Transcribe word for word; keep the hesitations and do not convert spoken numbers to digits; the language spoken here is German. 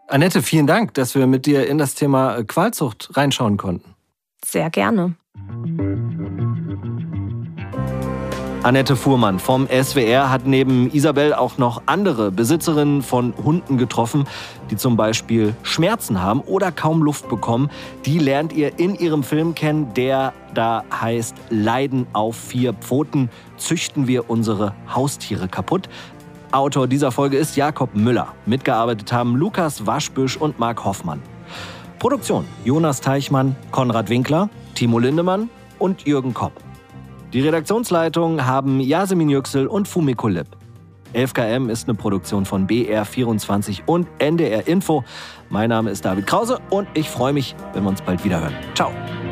Annette, vielen Dank, dass wir mit dir in das Thema Qualzucht reinschauen konnten. Sehr gerne. Annette Fuhrmann vom S W R hat neben Isabel auch noch andere Besitzerinnen von Hunden getroffen, die zum Beispiel Schmerzen haben oder kaum Luft bekommen. Die lernt ihr in ihrem Film kennen, der da heißt Leiden auf vier Pfoten. Züchten wir unsere Haustiere kaputt? Autor dieser Folge ist Jakob Müller. Mitgearbeitet haben Lukas Waschbüsch und Marc Hoffmann. Produktion Jonas Teichmann, Konrad Winkler, Timo Lindemann und Jürgen Kopp. Die Redaktionsleitung haben Yasemin Yüksel und Fumiko Lipp. elf K M ist eine Produktion von B R vierundzwanzig und N D R Info. Mein Name ist David Krause und ich freue mich, wenn wir uns bald wieder hören. Ciao.